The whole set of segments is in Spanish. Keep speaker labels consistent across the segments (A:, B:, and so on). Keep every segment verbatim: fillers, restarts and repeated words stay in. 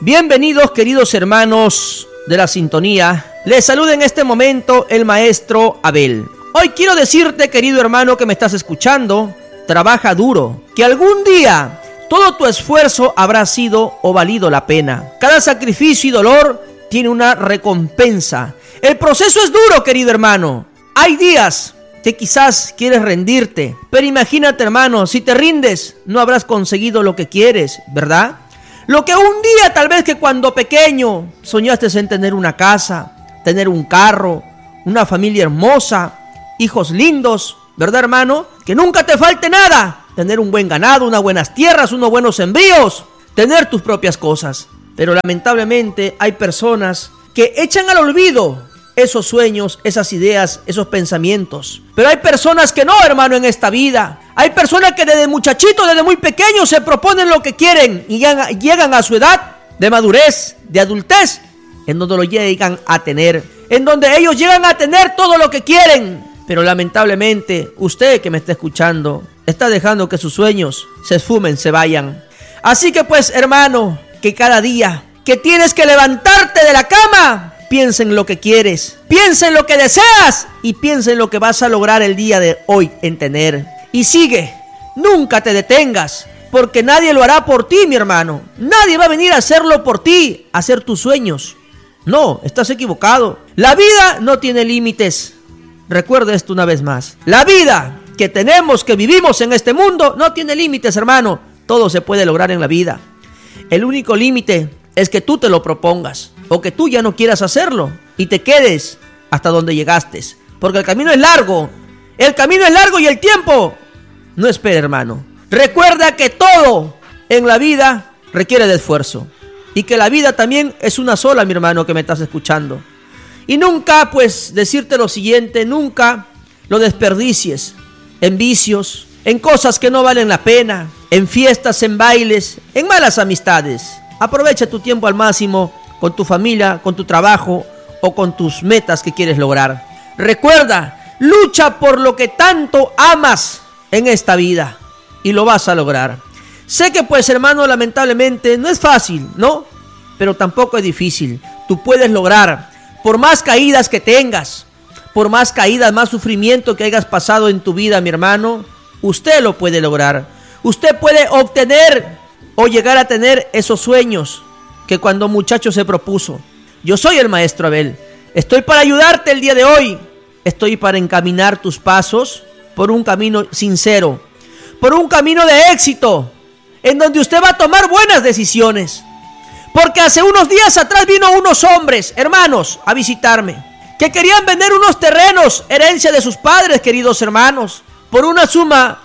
A: Bienvenidos, queridos hermanos de la sintonía. Les saluda en este momento el maestro Abel. Hoy quiero decirte, querido hermano que me estás escuchando, trabaja duro, que algún día todo tu esfuerzo habrá sido o valido la pena. Cada sacrificio y dolor tiene una recompensa. El proceso es duro, querido hermano. Hay días que quizás quieres rendirte, pero imagínate, hermano, si te rindes, no habrás conseguido lo que quieres, ¿verdad? Lo que un día, tal vez que cuando pequeño, soñaste en tener una casa, tener un carro, una familia hermosa, hijos lindos, ¿verdad, hermano? Que nunca te falte nada, tener un buen ganado, unas buenas tierras, unos buenos sembríos, tener tus propias cosas. Pero lamentablemente hay personas que echan al olvido esos sueños, esas ideas, esos pensamientos. Pero hay personas que no, hermano, en esta vida. Hay personas que desde muchachitos, desde muy pequeños, se proponen lo que quieren y llegan, llegan a su edad de madurez, de adultez, en donde lo llegan a tener, en donde ellos llegan a tener todo lo que quieren. Pero lamentablemente, usted que me está escuchando, está dejando que sus sueños se esfumen, se vayan. Así que pues, hermano, que cada día que tienes que levantarte de la cama, piensa en lo que quieres, piensa en lo que deseas y piensa en lo que vas a lograr el día de hoy en tener. Y sigue, nunca te detengas, porque nadie lo hará por ti, mi hermano. Nadie va a venir a hacerlo por ti, a hacer tus sueños. No, estás equivocado. La vida no tiene límites. Recuerda esto una vez más. La vida que tenemos, que vivimos en este mundo, no tiene límites, hermano. Todo se puede lograr en la vida. El único límite es que tú te lo propongas, o que tú ya no quieras hacerlo y te quedes hasta donde llegaste, porque el camino es largo, el camino es largo y el tiempo no espera, hermano. Recuerda que todo en la vida requiere de esfuerzo y que la vida también es una sola, mi hermano que me estás escuchando. Y nunca, pues, decirte lo siguiente, nunca lo desperdicies en vicios, en cosas que no valen la pena, en fiestas, en bailes, en malas amistades. Aprovecha tu tiempo al máximo con tu familia, con tu trabajo o con tus metas que quieres lograr. Recuerda, lucha por lo que tanto amas en esta vida y lo vas a lograr. Sé que pues, hermano, lamentablemente no es fácil, ¿no? Pero tampoco es difícil. Tú puedes lograr, por más caídas que tengas, por más caídas, más sufrimiento que hayas pasado en tu vida, mi hermano, usted lo puede lograr. Usted puede obtener o llegar a tener esos sueños que cuando muchacho se propuso. Yo soy el maestro Abel. Estoy para ayudarte el día de hoy. Estoy para encaminar tus pasos por un camino sincero, por un camino de éxito, en donde usted va a tomar buenas decisiones. Porque hace unos días atrás vino unos hombres, hermanos, a visitarme, que querían vender unos terrenos, herencia de sus padres, queridos hermanos, por una suma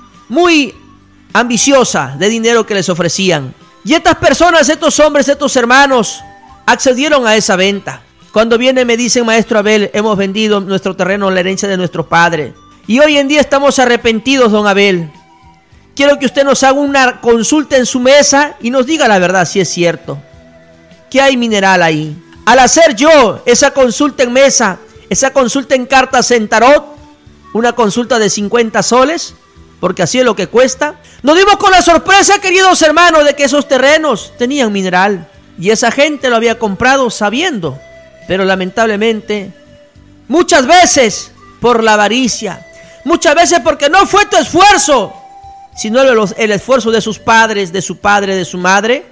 A: muy ambiciosa de dinero que les ofrecían. Y estas personas, estos hombres, estos hermanos, accedieron a esa venta. Cuando viene me dicen, maestro Abel, hemos vendido nuestro terreno, la herencia de nuestro padre, y hoy en día estamos arrepentidos, don Abel. Quiero que usted nos haga una consulta en su mesa y nos diga la verdad, si es cierto. ¿Qué hay mineral ahí? Al hacer yo esa consulta en mesa, esa consulta en cartas en tarot, una consulta de cincuenta soles, porque así es lo que cuesta, nos dimos con la sorpresa, queridos hermanos, de que esos terrenos tenían mineral. Y esa gente lo había comprado sabiendo. Pero lamentablemente, muchas veces por la avaricia, muchas veces porque no fue tu esfuerzo, sino el, el esfuerzo de sus padres, de su padre, de su madre,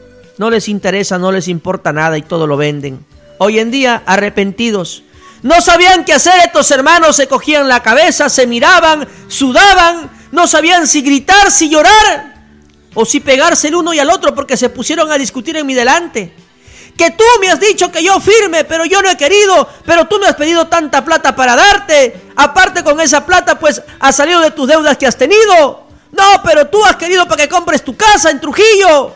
A: no les interesa, no les importa nada y todo lo venden. Hoy en día, arrepentidos. No sabían qué hacer estos hermanos, se cogían la cabeza, se miraban, sudaban, no sabían si gritar, si llorar o si pegarse el uno y al otro, porque se pusieron a discutir en mi delante. Que tú me has dicho que yo firme, pero yo no he querido, pero tú me has pedido tanta plata para darte. Aparte, con esa plata pues has salido de tus deudas que has tenido. No, pero tú has querido para que compres tu casa en Trujillo.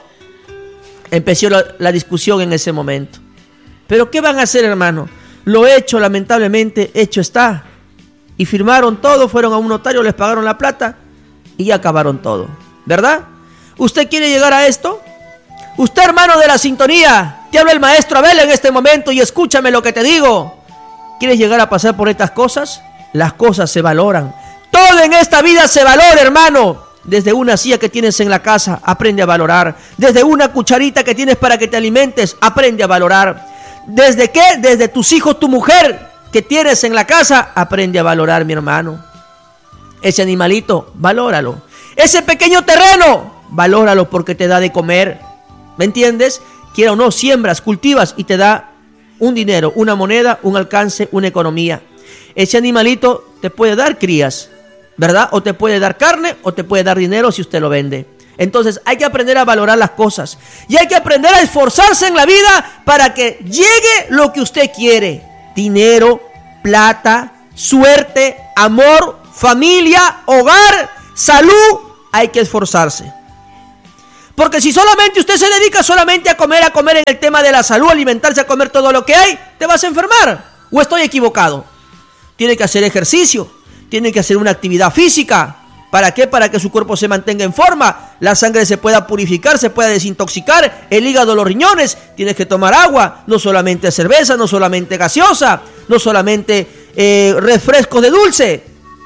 A: Empezó la, la discusión en ese momento. Pero ¿qué van a hacer, hermano? Lo hecho, lamentablemente, hecho está. Y firmaron todo, fueron a un notario, les pagaron la plata y ya acabaron todo, ¿verdad? ¿Usted quiere llegar a esto? Usted, hermano de la sintonía, te habla el maestro Abel en este momento y escúchame lo que te digo. ¿Quieres llegar a pasar por estas cosas? Las cosas se valoran. Todo en esta vida se valora, hermano. Desde una silla que tienes en la casa, aprende a valorar. Desde una cucharita que tienes para que te alimentes, aprende a valorar. ¿Desde qué? Desde tus hijos, tu mujer que tienes en la casa, aprende a valorar, mi hermano. Ese animalito, valóralo. Ese pequeño terreno, valóralo porque te da de comer. ¿Me entiendes? Quiera o no, siembras, cultivas y te da un dinero, una moneda, un alcance, una economía. Ese animalito te puede dar crías, ¿verdad? O te puede dar carne o te puede dar dinero si usted lo vende. Entonces hay que aprender a valorar las cosas y hay que aprender a esforzarse en la vida para que llegue lo que usted quiere. Dinero, plata, suerte, amor, familia, hogar, salud. Hay que esforzarse. Porque si solamente usted se dedica solamente a comer, a comer en el tema de la salud, alimentarse, a comer todo lo que hay, te vas a enfermar. ¿O estoy equivocado? Tiene que hacer ejercicio, tiene que hacer una actividad física. ¿Para qué? Para que su cuerpo se mantenga en forma, la sangre se pueda purificar, se pueda desintoxicar, el hígado, los riñones. Tienes que tomar agua, no solamente cerveza, no solamente gaseosa, no solamente eh, refrescos de dulce.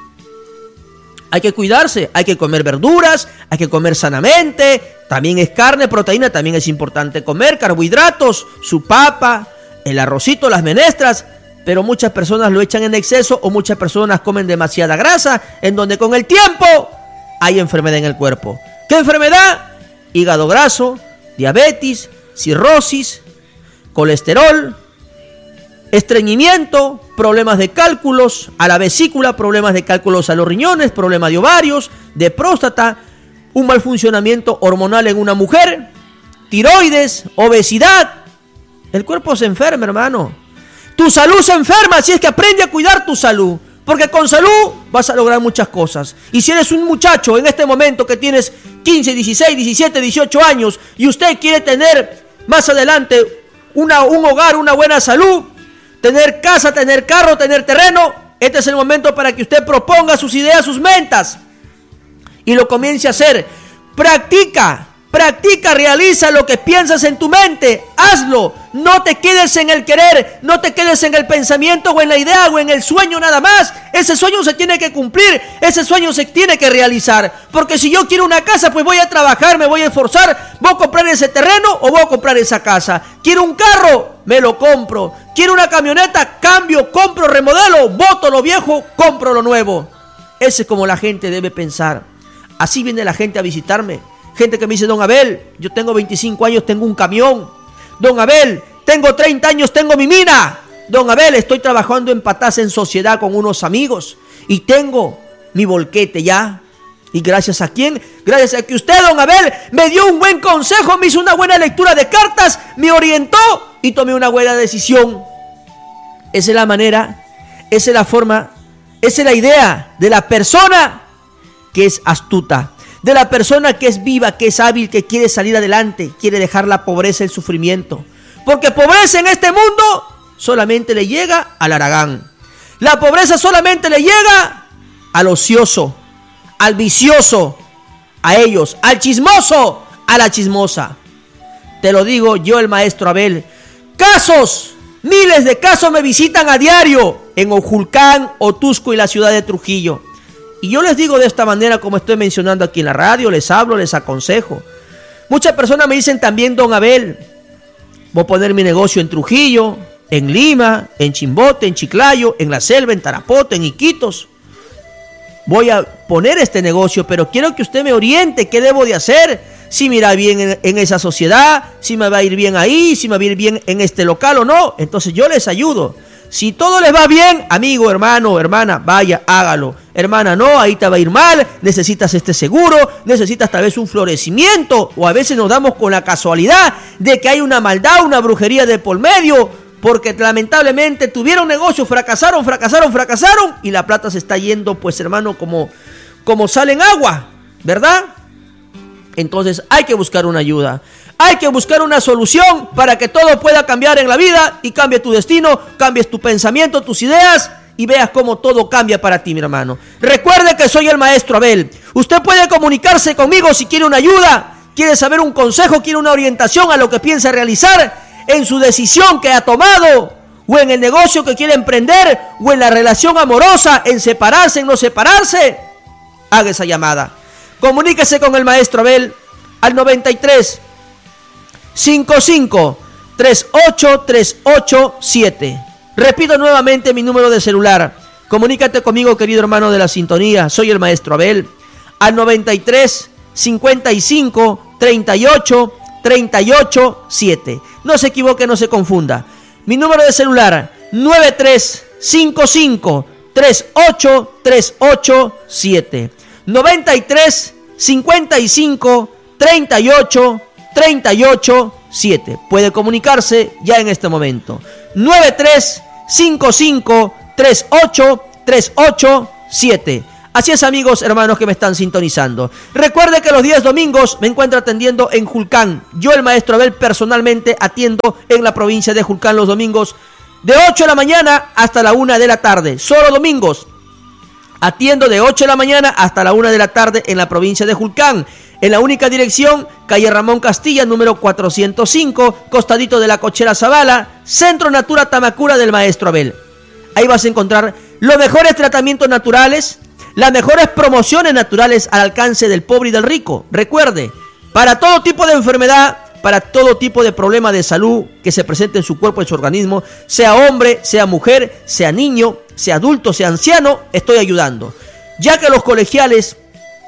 A: Hay que cuidarse, hay que comer verduras, hay que comer sanamente. También es carne, proteína, también es importante comer carbohidratos, su papa, el arrocito, las menestras. Pero muchas personas lo echan en exceso o muchas personas comen demasiada grasa, en donde con el tiempo hay enfermedad en el cuerpo. ¿Qué enfermedad? Hígado graso, diabetes, cirrosis, colesterol, estreñimiento, problemas de cálculos a la vesícula, problemas de cálculos a los riñones, problemas de ovarios, de próstata, un mal funcionamiento hormonal en una mujer, tiroides, obesidad. El cuerpo se enferma, hermano. Tu salud se enferma, así es que aprende a cuidar tu salud, porque con salud vas a lograr muchas cosas. Y si eres un muchacho en este momento que tienes quince, dieciséis, diecisiete, dieciocho años y usted quiere tener más adelante una, un hogar, una buena salud, tener casa, tener carro, tener terreno, este es el momento para que usted proponga sus ideas, sus metas y lo comience a hacer. Practica. Practica, realiza lo que piensas en tu mente, hazlo, no te quedes en el querer, no te quedes en el pensamiento o en la idea o en el sueño nada más. Ese sueño se tiene que cumplir, ese sueño se tiene que realizar, porque si yo quiero una casa, pues voy a trabajar, me voy a esforzar, voy a comprar ese terreno o voy a comprar esa casa. Quiero un carro, me lo compro. Quiero una camioneta, cambio, compro, remodelo, boto lo viejo, compro lo nuevo. Ese es como la gente debe pensar. Así viene la gente a visitarme. Gente que me dice: don Abel, yo tengo veinticinco años, tengo un camión. Don Abel, tengo treinta años, tengo mi mina. Don Abel, estoy trabajando en patas en sociedad con unos amigos y tengo mi volquete ya. ¿Y gracias a quién? Gracias a que usted, don Abel, me dio un buen consejo, me hizo una buena lectura de cartas, me orientó y tomé una buena decisión. Esa es la manera, esa es la forma, esa es la idea de la persona que es astuta. De la persona que es viva, que es hábil, que quiere salir adelante, quiere dejar la pobreza, el sufrimiento. Porque pobreza en este mundo solamente le llega al haragán. La pobreza solamente le llega al ocioso, al vicioso, a ellos, al chismoso, a la chismosa. Te lo digo yo, el maestro Abel. Casos, miles de casos me visitan a diario en Ojulcán, Otusco y la ciudad de Trujillo. Y yo les digo de esta manera, como estoy mencionando aquí en la radio, les hablo, les aconsejo. Muchas personas me dicen también: don Abel, voy a poner mi negocio en Trujillo, en Lima, en Chimbote, en Chiclayo, en La Selva, en Tarapoto, en Iquitos. Voy a poner este negocio, pero quiero que usted me oriente qué debo de hacer. Si me irá bien en, en esa sociedad, si me va a ir bien ahí, si me va a ir bien en este local o no. Entonces yo les ayudo. Si todo les va bien, amigo, hermano, hermana, vaya, hágalo. Hermana, no, ahí te va a ir mal, necesitas este seguro, necesitas tal vez un florecimiento, o a veces nos damos con la casualidad de que hay una maldad, una brujería de por medio, porque lamentablemente tuvieron negocio, fracasaron, fracasaron, fracasaron, y la plata se está yendo, pues hermano, como, como sale en agua, ¿verdad? Entonces hay que buscar una ayuda. Hay que buscar una solución para que todo pueda cambiar en la vida y cambie tu destino, cambies tu pensamiento, tus ideas y veas cómo todo cambia para ti, mi hermano. Recuerde que soy el maestro Abel. Usted puede comunicarse conmigo si quiere una ayuda, quiere saber un consejo, quiere una orientación a lo que piensa realizar en su decisión que ha tomado, o en el negocio que quiere emprender, o en la relación amorosa, en separarse, en no separarse. Haga esa llamada. Comuníquese con el maestro Abel al noventa y tres, cincuenta y cinco, treinta y ocho, treinta y ocho, siete. Repito nuevamente mi número de celular. Comunícate conmigo, querido hermano de la sintonía. Soy el maestro Abel al noventa y tres, cincuenta y cinco, treinta y ocho, treinta y ocho, siete. No se equivoque, no se confunda. Mi número de celular noventa y tres, cincuenta y cinco, treinta y ocho, treinta y ocho, siete. noventa y tres, cincuenta y cinco, treinta y ocho, treinta y ocho, siete. Puede comunicarse ya en este momento. noventa y tres, cincuenta y cinco, treinta y ocho, treinta y ocho, siete. Así es, amigos, hermanos que me están sintonizando. Recuerde que los días domingos me encuentro atendiendo en Julcán. Yo, el maestro Abel, personalmente atiendo en la provincia de Julcán los domingos de ocho de la mañana hasta la una de la tarde. Solo domingos. Atiendo de ocho de la mañana hasta la una de la tarde en la provincia de Julcán. En la única dirección, calle Ramón Castilla, número cuatrocientos cinco, costadito de la Cochera Zavala, Centro Natura Tamacura del maestro Abel. Ahí vas a encontrar los mejores tratamientos naturales, las mejores promociones naturales al alcance del pobre y del rico. Recuerde, para todo tipo de enfermedad, para todo tipo de problema de salud que se presente en su cuerpo, en su organismo, sea hombre, sea mujer, sea niño, sea adulto, sea anciano, estoy ayudando. Ya que los colegiales,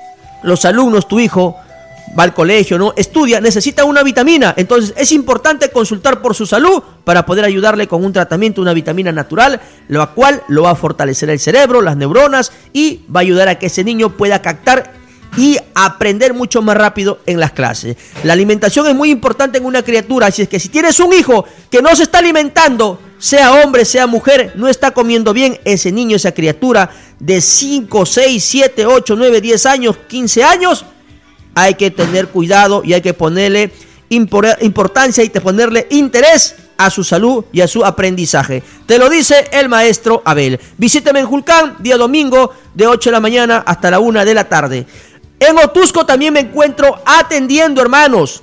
A: los alumnos, tu hijo va al colegio, ¿no? Estudia, necesita una vitamina. Entonces es importante consultar por su salud para poder ayudarle con un tratamiento, una vitamina natural, la cual lo va a fortalecer el cerebro, las neuronas, y va a ayudar a que ese niño pueda captar y aprender mucho más rápido en las clases. La alimentación es muy importante en una criatura, así es que si tienes un hijo que no se está alimentando, sea hombre, sea mujer, no está comiendo bien, ese niño, esa criatura de cinco, seis, siete, ocho, nueve, diez años, quince años, hay que tener cuidado y hay que ponerle importancia y ponerle interés a su salud y a su aprendizaje. Te lo dice el maestro Abel. Visíteme en Julcán, día domingo, de ocho de la mañana hasta la una de la tarde. En Otusco también me encuentro atendiendo, hermanos.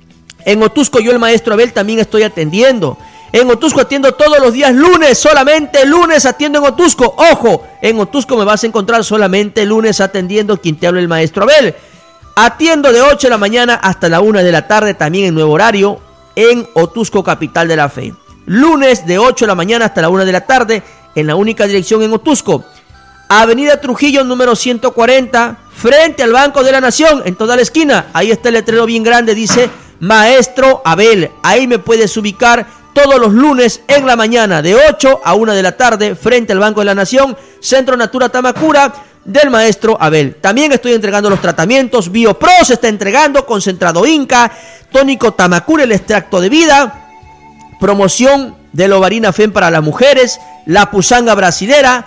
A: En Otusco yo, el maestro Abel, también estoy atendiendo. En Otusco atiendo todos los días lunes, solamente lunes atiendo en Otusco. Ojo, en Otusco me vas a encontrar solamente lunes atendiendo, quien te habla, el maestro Abel. Atiendo de ocho de la mañana hasta la una de la tarde, también en nuevo horario, en Otusco, capital de la fe. Lunes de ocho de la mañana hasta la una de la tarde, en la única dirección en Otusco. Avenida Trujillo, número ciento cuarenta, frente al Banco de la Nación, en toda la esquina. Ahí está el letrero bien grande, dice Maestro Abel. Ahí me puedes ubicar todos los lunes en la mañana, de ocho a una de la tarde, frente al Banco de la Nación, Centro Natura Tamacura, del maestro Abel. También estoy entregando los tratamientos. BioPro se está entregando, concentrado Inca, tónico Tamacura, el extracto de vida, promoción de la ovarina F E M para las mujeres, la pusanga brasilera,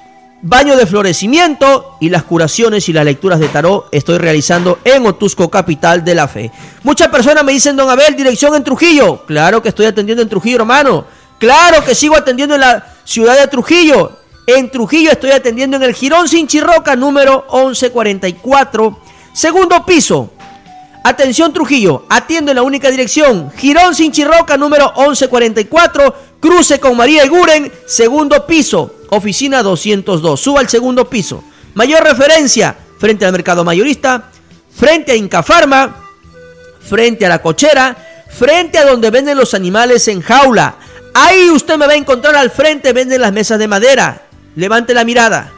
A: baño de florecimiento y las curaciones y las lecturas de tarot estoy realizando en Otusco, capital de la fe. Muchas personas me dicen: don Abel, dirección en Trujillo. Claro que estoy atendiendo en Trujillo, hermano. Claro que sigo atendiendo en la ciudad de Trujillo. En Trujillo estoy atendiendo en el Jirón Sinchirroca, número once cuarenta y cuatro, segundo piso. Atención, Trujillo, atiendo en la única dirección, Jirón Sinchirroca, número once cuarenta y cuatro, cruce con María Eguren, segundo piso, oficina doscientos dos. Suba al segundo piso. Mayor referencia, frente al mercado mayorista, frente a Incafarma, frente a la cochera, frente a donde venden los animales en jaula. Ahí usted me va a encontrar al frente, venden las mesas de madera. Levante la mirada.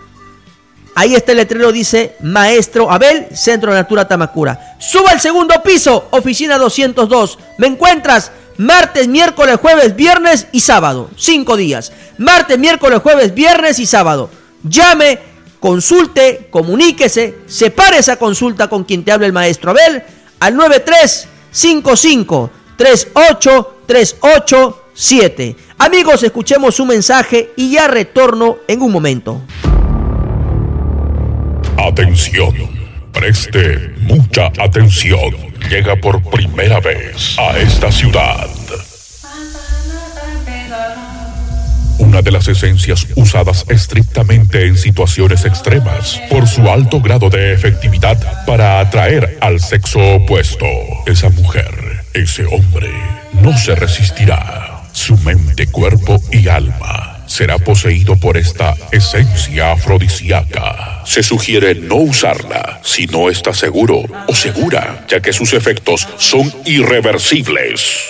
A: Ahí está el letrero, dice Maestro Abel, Centro Natura Tamacura. Suba al segundo piso, oficina doscientos dos. Me encuentras martes, miércoles, jueves, viernes y sábado. Cinco días. Martes, miércoles, jueves, viernes y sábado. Llame, consulte, comuníquese, separe esa consulta con quien te habla el Maestro Abel al nueve tres cinco cinco tres ocho tres ocho siete. Amigos, escuchemos su mensaje y ya retorno en un momento.
B: Atención, preste mucha atención. Llega por primera vez a esta ciudad una de las esencias usadas estrictamente en situaciones extremas por su alto grado de efectividad para atraer al sexo opuesto. Esa mujer, ese hombre, no se resistirá. Su mente, cuerpo y alma será poseído por esta esencia afrodisíaca. Se sugiere no usarla si no está seguro o segura, ya que sus efectos son irreversibles.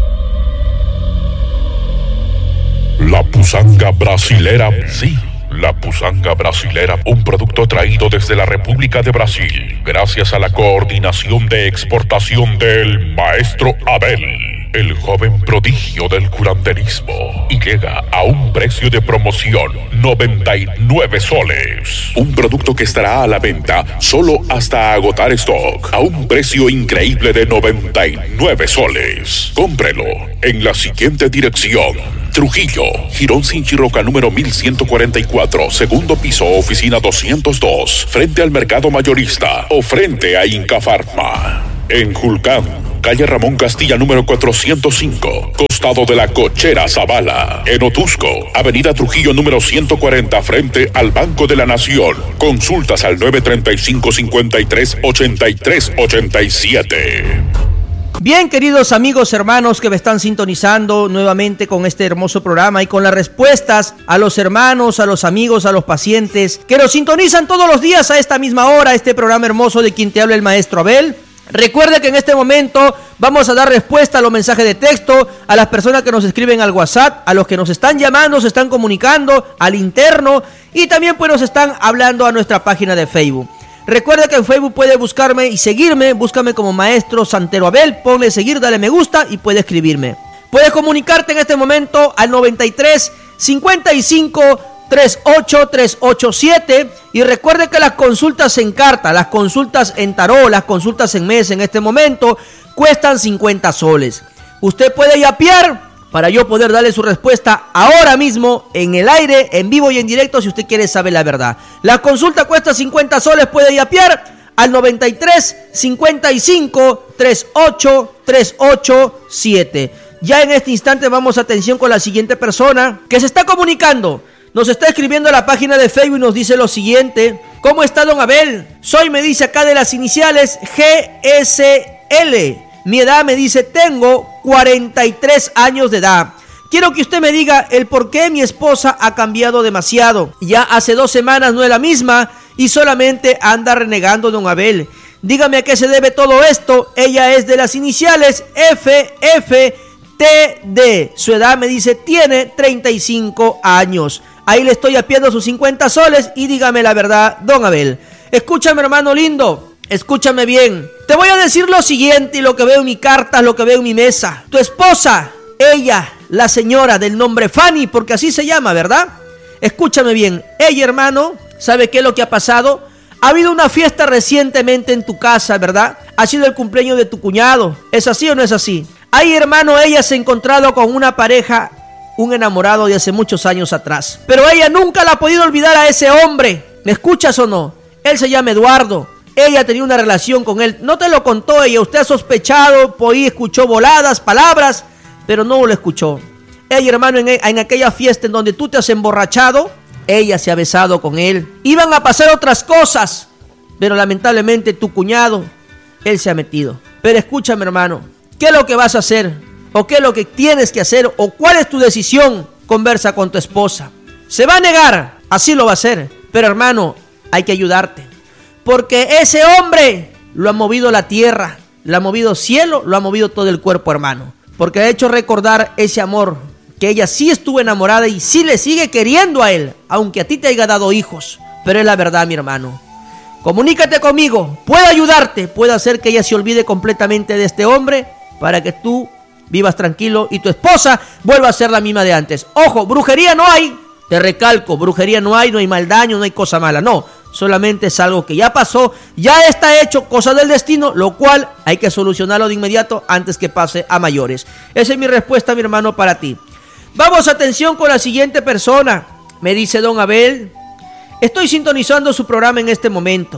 B: La pusanga brasilera. Sí, la pusanga brasilera, un producto traído desde la República de Brasil, gracias a la coordinación de exportación del maestro Abel, el joven prodigio del curanderismo, y llega a un precio de promoción, noventa y nueve soles. Un producto que estará a la venta solo hasta agotar stock, a un precio increíble de noventa y nueve soles. Cómprelo en la siguiente dirección: Trujillo, Girón Sinchirroca número mil ciento cuarenta y cuatro, segundo piso, oficina doscientos dos, frente al mercado mayorista o frente a Inca Pharma. En Julcán, calle Ramón Castilla número cuatrocientos cinco, costado de la Cochera Zavala. En Otusco, avenida Trujillo número ciento cuarenta, frente al Banco de la Nación. Consultas al nueve treinta y cinco, cincuenta y tres, ochenta y tres, ochenta y siete.
A: Bien, queridos amigos, hermanos que me están sintonizando nuevamente con este hermoso programa y con las respuestas a los hermanos, a los amigos, a los pacientes que nos sintonizan todos los días a esta misma hora, este programa hermoso de quien te habla el maestro Abel. Recuerde que en este momento vamos a dar respuesta a los mensajes de texto, a las personas que nos escriben al WhatsApp, a los que nos están llamando, se están comunicando, al interno, y también pues nos están hablando a nuestra página de Facebook. Recuerda que en Facebook puedes buscarme y seguirme, búscame como Maestro Santero Abel, ponle seguir, dale me gusta y puedes escribirme. Puedes comunicarte en este momento al noventa y tres, cincuenta y cinco, treinta y ocho, trescientos ochenta y siete, y recuerde que las consultas en carta, las consultas en tarot, las consultas en mes en este momento cuestan cincuenta soles. Usted puede yapear para yo poder darle su respuesta ahora mismo, en el aire, en vivo y en directo, si usted quiere saber la verdad. La consulta cuesta cincuenta soles, puede yapear al noventa y tres, cincuenta y cinco, treinta y ocho, trescientos ochenta y siete. Ya en este instante vamos a atención con la siguiente persona que se está comunicando. Nos está escribiendo a la página de Facebook y nos dice lo siguiente: ¿cómo está don Abel? Soy, me dice acá de las iniciales G S L. Mi edad, me dice, tengo cuarenta y tres años de edad. Quiero que usted me diga el por qué mi esposa ha cambiado demasiado. Ya hace dos semanas no es la misma y solamente anda renegando don Abel. Dígame a qué se debe todo esto. Ella es de las iniciales F F T D. Su edad, me dice, tiene treinta y cinco años. Ahí le estoy apiando sus cincuenta soles y dígame la verdad, don Abel. Escúchame, hermano lindo. Escúchame bien. Te voy a decir lo siguiente y lo que veo en mi carta, lo que veo en mi mesa. Tu esposa, ella, la señora del nombre Fanny, porque así se llama, ¿verdad? Escúchame bien. Ella, hermano, ¿sabe qué es lo que ha pasado? Ha habido una fiesta recientemente en tu casa, ¿verdad? Ha sido el cumpleaños de tu cuñado. ¿Es así o no es así? Ahí, hermano, ella se ha encontrado con una pareja, un enamorado de hace muchos años atrás. Pero ella nunca la ha podido olvidar a ese hombre. ¿Me escuchas o no? Él se llama Eduardo. Ella tenía una relación con él. No te lo contó ella. Usted ha sospechado, por ahí escuchó voladas, palabras, pero no lo escuchó. Ella, hermano, en, en aquella fiesta en donde tú te has emborrachado, ella se ha besado con él. Iban a pasar otras cosas, pero lamentablemente tu cuñado, él se ha metido. Pero escúchame, hermano, ¿qué es lo que vas a hacer? ¿O qué es lo que tienes que hacer? ¿O cuál es tu decisión? Conversa con tu esposa. ¿Se va a negar? Así lo va a hacer. Pero, hermano, hay que ayudarte. Porque ese hombre lo ha movido la tierra, lo ha movido cielo, lo ha movido todo el cuerpo, hermano. Porque ha hecho recordar ese amor, que ella sí estuvo enamorada y sí le sigue queriendo a él, aunque a ti te haya dado hijos. Pero es la verdad, mi hermano. Comunícate conmigo, puedo ayudarte, puedo hacer que ella se olvide completamente de este hombre para que tú vivas tranquilo y tu esposa vuelva a ser la misma de antes. Ojo, brujería no hay, te recalco, brujería no hay, no hay mal daño, no hay cosa mala, no. Solamente es algo que ya pasó, ya está hecho, cosa del destino, lo cual hay que solucionarlo de inmediato antes que pase a mayores. Esa es mi respuesta, mi hermano, para ti. Vamos, atención con la siguiente persona. Me dice don Abel, estoy sintonizando su programa en este momento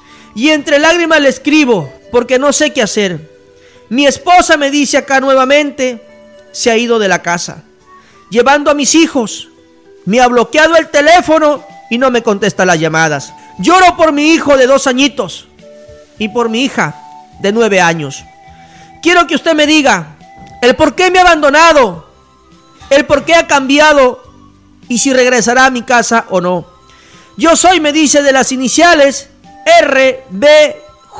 A: y entre lágrimas le escribo porque no sé qué hacer. Mi esposa, me dice acá nuevamente, se ha ido de la casa, llevando a mis hijos. Me ha bloqueado el teléfono y no me contesta las llamadas. Lloro por mi hijo de dos añitos y por mi hija de nueve años. Quiero que usted me diga el por qué me ha abandonado, el por qué ha cambiado y si regresará a mi casa o no. Yo soy, me dice, de las iniciales R B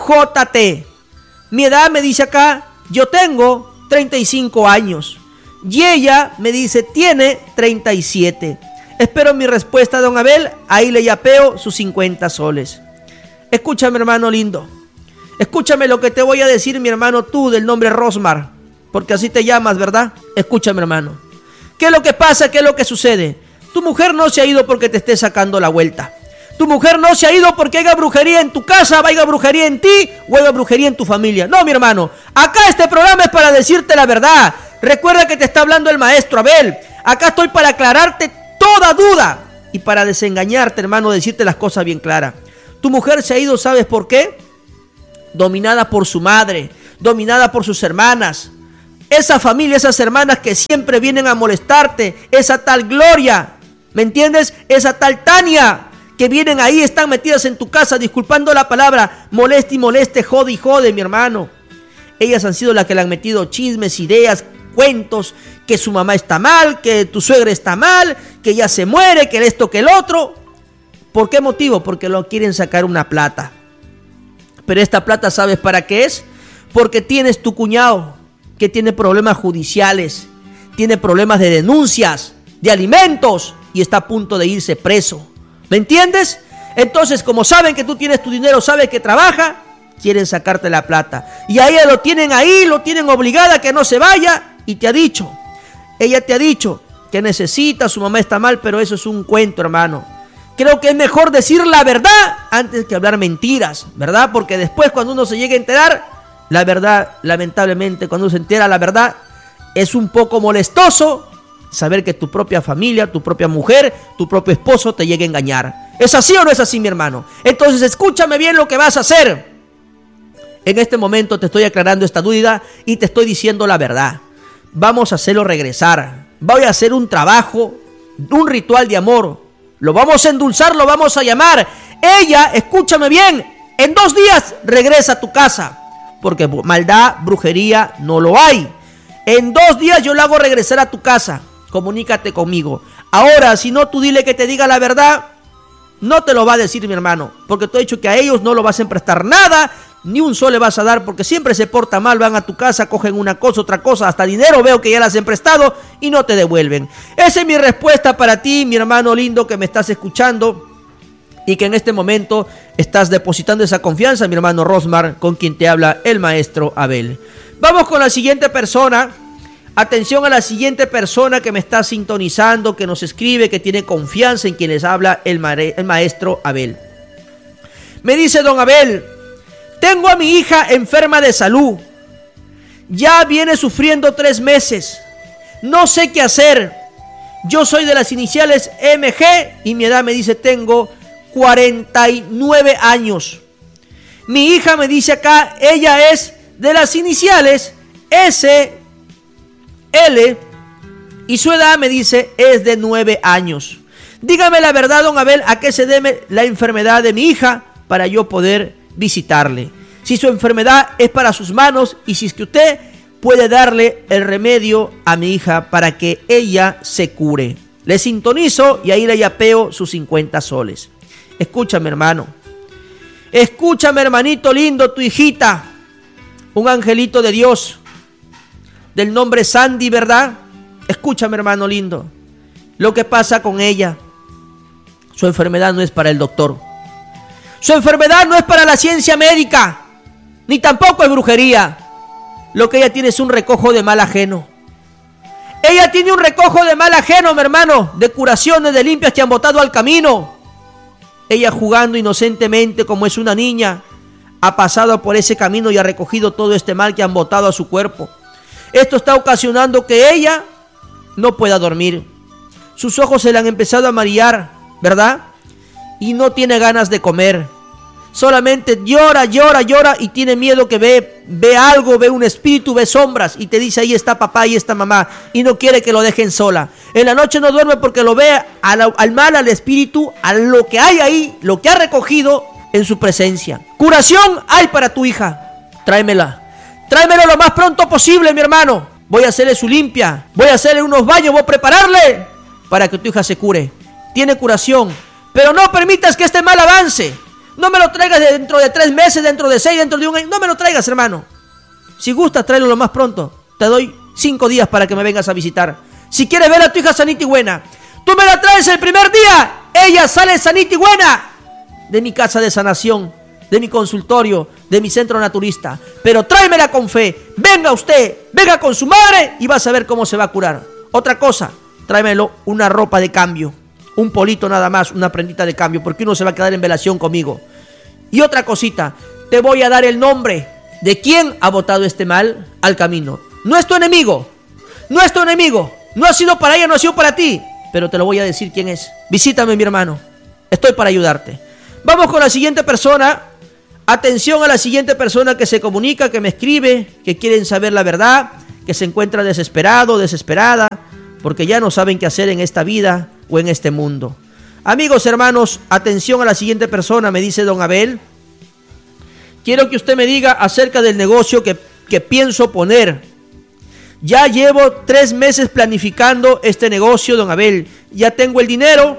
A: J T. Mi edad, me dice acá, yo tengo treinta y cinco años. Y ella, me dice, tiene treinta y siete. Espero mi respuesta, don Abel. Ahí le yapeo sus cincuenta soles. Escúchame, hermano lindo. Escúchame lo que te voy a decir, mi hermano, tú del nombre Rosmar, porque así te llamas, ¿verdad? Escúchame, hermano. ¿Qué es lo que pasa? ¿Qué es lo que sucede? Tu mujer no se ha ido porque te esté sacando la vuelta. Tu mujer no se ha ido porque haya brujería en tu casa, haya brujería en ti o haya brujería en tu familia. No, mi hermano. Acá este programa es para decirte la verdad. Recuerda que te está hablando el maestro Abel. Acá estoy para aclararte toda duda y para desengañarte, hermano, decirte las cosas bien claras. Tu mujer se ha ido, ¿sabes por qué? Dominada por su madre, dominada por sus hermanas. Esa familia, esas hermanas que siempre vienen a molestarte, esa tal Gloria, ¿me entiendes? Esa tal Tania, que vienen ahí, están metidas en tu casa, disculpando la palabra, moleste y moleste, jode y jode, mi hermano. Ellas han sido las que le han metido chismes, ideas, cuentos, que su mamá está mal, que tu suegra está mal, que ya se muere, que esto, que el otro. ¿Por qué motivo? Porque lo quieren sacar una plata. Pero esta plata, ¿sabes para qué es? Porque tienes tu cuñado que tiene problemas judiciales, tiene problemas de denuncias, de alimentos y está a punto de irse preso. ¿Me entiendes? Entonces, como saben que tú tienes tu dinero, sabes que trabaja, quieren sacarte la plata. Y a ella lo tienen ahí, lo tienen obligada a que no se vaya. Y te ha dicho, ella te ha dicho que necesita, su mamá está mal, pero eso es un cuento, hermano. Creo que es mejor decir la verdad antes que hablar mentiras, ¿verdad? Porque después, cuando uno se llegue a enterar, la verdad, lamentablemente, cuando uno se entera la verdad, es un poco molestoso saber que tu propia familia, tu propia mujer, tu propio esposo te llegue a engañar. ¿Es así o no es así, mi hermano? Entonces, escúchame bien lo que vas a hacer. En este momento te estoy aclarando esta duda y te estoy diciendo la verdad. Vamos a hacerlo regresar. Voy a hacer un trabajo, un ritual de amor. Lo vamos a endulzar, lo vamos a llamar. Ella, escúchame bien, en dos días regresa a tu casa. Porque maldad, brujería, no lo hay. En dos días yo la hago regresar a tu casa. Comunícate conmigo. Ahora, si no, tú dile que te diga la verdad. No te lo va a decir, mi hermano. Porque te he dicho que a ellos no lo vas a prestar nada. Ni un sol le vas a dar porque siempre se porta mal. Van a tu casa, cogen una cosa, otra cosa. Hasta dinero veo que ya las han prestado y no te devuelven. Esa es mi respuesta para ti, mi hermano lindo que me estás escuchando. Y que en este momento estás depositando esa confianza, mi hermano Rosmar, con quien te habla el maestro Abel. Vamos con la siguiente persona. Atención a la siguiente persona que me está sintonizando, que nos escribe, que tiene confianza en quien les habla el, ma- el maestro Abel. Me dice: don Abel, tengo a mi hija enferma de salud. Ya viene sufriendo tres meses. No sé qué hacer. Yo soy de las iniciales M G y mi edad, me dice, tengo cuarenta y nueve años. Mi hija, me dice acá, ella es de las iniciales S L y su edad, me dice, es de nueve años. Dígame la verdad, don Abel, a qué se debe la enfermedad de mi hija para yo poder visitarle. Si su enfermedad es para sus manos y si es que usted puede darle el remedio a mi hija para que ella se cure. Le sintonizo y ahí le yapeo sus cincuenta soles. Escúchame, hermano. Escúchame, hermanito lindo, tu hijita, un angelito de Dios, del nombre Sandy, ¿verdad? Escúchame, hermano lindo. Lo que pasa con ella, su enfermedad no es para el doctor. Su enfermedad no es para la ciencia médica, ni tampoco es brujería. Lo que ella tiene es un recojo de mal ajeno. Ella tiene un recojo de mal ajeno, mi hermano, de curaciones, de limpias que han botado al camino. Ella, jugando inocentemente como es una niña, ha pasado por ese camino y ha recogido todo este mal que han botado a su cuerpo. Esto está ocasionando que ella no pueda dormir. Sus ojos se le han empezado a marear, ¿verdad? Y no tiene ganas de comer. Solamente llora, llora, llora y tiene miedo que ve, ve algo, ve un espíritu, ve sombras y te dice: ahí está papá, ahí está mamá, y no quiere que lo dejen sola. En la noche no duerme porque lo ve al, al mal, al espíritu, a lo que hay ahí, lo que ha recogido en su presencia. Curación hay para tu hija. Tráemela. Tráemela lo más pronto posible, mi hermano. Voy a hacerle su limpia, voy a hacerle unos baños, voy a prepararle para que tu hija se cure. Tiene curación, pero no permitas que este mal avance. No me lo traigas dentro de tres meses, dentro de seis, dentro de un año. No me lo traigas, hermano. Si gustas, tráelo lo más pronto. Te doy cinco días para que me vengas a visitar. Si quieres ver a tu hija sanita y buena, tú me la traes el primer día. Ella sale sanita y buena de mi casa de sanación, de mi consultorio, de mi centro naturista. Pero tráemela con fe. Venga usted, venga con su madre y vas a ver cómo se va a curar. Otra cosa, tráemelo una ropa de cambio. Un polito nada más, una prendita de cambio, porque uno se va a quedar en velación conmigo. Y otra cosita, te voy a dar el nombre de quién ha botado este mal al camino. No es tu enemigo, no es tu enemigo, no ha sido para ella, no ha sido para ti, pero te lo voy a decir quién es. Visítame, mi hermano, estoy para ayudarte. Vamos con la siguiente persona. Atención a la siguiente persona que se comunica, que me escribe, que quieren saber la verdad, que se encuentra desesperado, desesperada, porque ya no saben qué hacer en esta vida o en este mundo. Amigos, hermanos, atención a la siguiente persona, me dice don Abel. Quiero que usted me diga acerca del negocio que, que pienso poner. Ya llevo tres meses planificando este negocio, don Abel. Ya tengo el dinero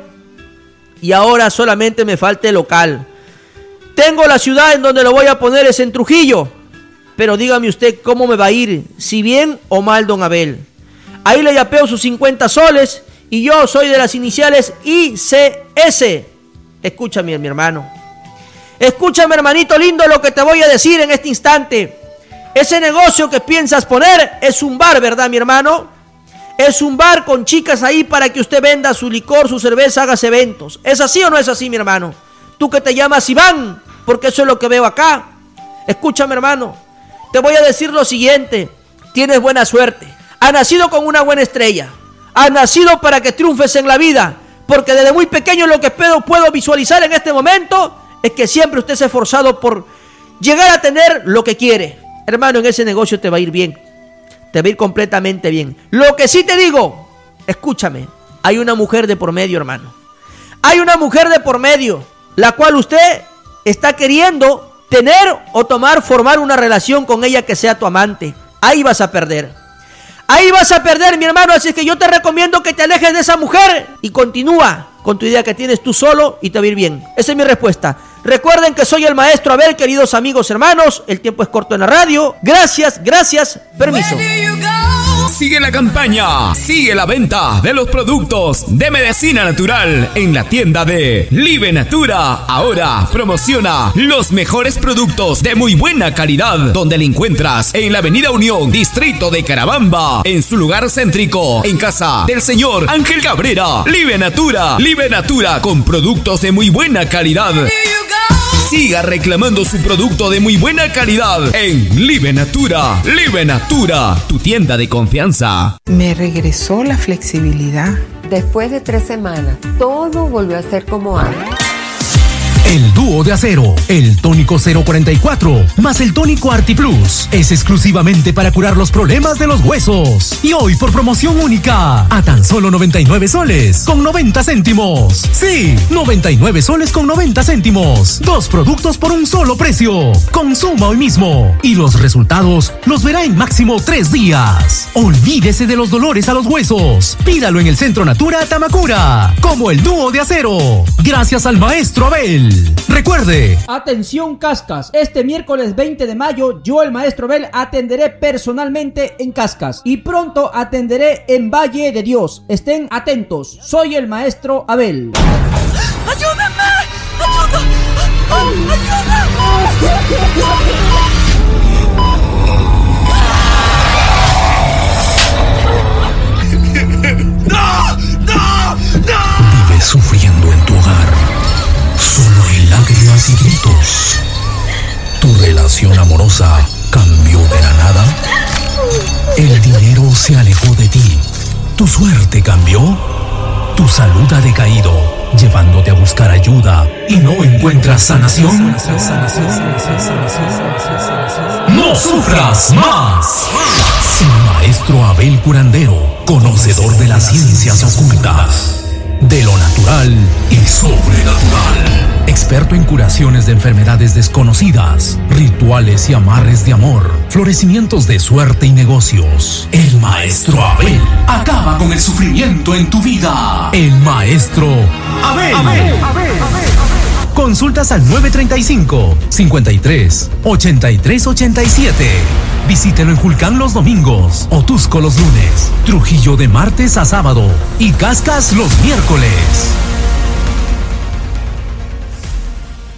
A: y ahora solamente me falta el local. Tengo la ciudad en donde lo voy a poner, es en Trujillo. Pero dígame usted cómo me va a ir, si bien o mal, don Abel. Ahí le yapeo sus cincuenta soles y yo soy de las iniciales I C S. Escúchame, mi hermano. Escúchame, hermanito lindo, lo que te voy a decir en este instante. Ese negocio que piensas poner es un bar, ¿verdad, mi hermano? Es un bar con chicas ahí para que usted venda su licor, su cerveza, hagas eventos. ¿Es así o no es así, mi hermano? Tú que te llamas Iván, porque eso es lo que veo acá. Escúchame, hermano. Te voy a decir lo siguiente. Tienes buena suerte. Has nacido con una buena estrella. Has nacido para que triunfes en la vida. Porque desde muy pequeño lo que puedo, puedo visualizar en este momento es que siempre usted se ha esforzado por llegar a tener lo que quiere. Hermano, en ese negocio te va a ir bien. Te va a ir completamente bien. Lo que sí te digo, escúchame, hay una mujer de por medio, hermano. Hay una mujer de por medio, la cual usted está queriendo tener o tomar, formar una relación con ella que sea tu amante. Ahí vas a perder. Ahí vas a perder, mi hermano. Así que yo te recomiendo que te alejes de esa mujer y continúa con tu idea que tienes tú solo y te va a ir bien. Esa es mi respuesta. Recuerden que soy el maestro Abel, queridos amigos, hermanos. El tiempo es corto en la radio. Gracias, gracias, permiso.
C: Sigue la campaña, sigue la venta de los productos de medicina natural en la tienda de Live Natura. Ahora promociona los mejores productos de muy buena calidad, donde le encuentras en la Avenida Unión, distrito de Carabamba, en su lugar céntrico, en casa del señor Ángel Cabrera. Live Natura, Live Natura con productos de muy buena calidad. Siga reclamando su producto de muy buena calidad en Live Natura. Live Natura, tu tienda de confianza.
D: Me regresó la flexibilidad.
E: Después de tres semanas, todo volvió a ser como antes.
F: El dúo de acero, el tónico cero cuarenta y cuatro, más el tónico Artiplus, es exclusivamente para curar los problemas de los huesos. Y hoy por promoción única, a tan solo noventa y nueve soles con noventa céntimos. Sí, noventa y nueve soles con noventa céntimos. Dos productos por un solo precio. Consuma hoy mismo y los resultados los verá en máximo tres días. Olvídese de los dolores a los huesos. Pídalo en el Centro Natura Tamacura, como el dúo de acero. Gracias al maestro Abel. Recuerde.
G: Atención, Cascas. Este miércoles veinte de mayo, yo, el maestro Abel, atenderé personalmente en Cascas. Y pronto atenderé en Valle de Dios. Estén atentos. Soy el maestro Abel.
H: ¡Ayúdame! ¡Ayuda! ¡Ayuda! ¡No! ¡No! ¡No!
F: Vives sufriendo en tu hogar. Solo hay lágrimas y gritos. ¿Tu relación amorosa cambió de la nada? ¿El dinero se alejó de ti? ¿Tu suerte cambió? ¿Tu salud ha decaído, llevándote a buscar ayuda y no encuentras sanación? ¡No sufras más! El maestro Abel Curandero, conocedor de las ciencias ocultas, de lo natural y sobrenatural. Experto en curaciones de enfermedades desconocidas, rituales y amarres de amor, florecimientos de suerte y negocios. El Maestro Abel acaba con el sufrimiento en tu vida. El Maestro Abel. Abel, Abel, Abel, Abel. Consultas al nueve treinta y cinco, cincuenta y tres, ochenta y tres ochenta y siete. Visítelo en Julcán los domingos, Otusco los lunes, Trujillo de martes a sábado y Cascas los miércoles.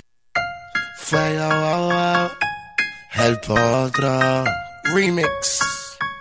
I: Fuego, oh, oh, el potro remix.